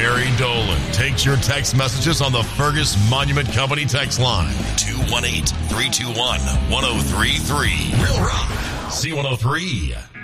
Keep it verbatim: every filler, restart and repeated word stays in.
Gary Dolan takes your text messages on the Fergus Monument Company text line. two one eight, three two one, one oh three three. Real Rock. C one oh three.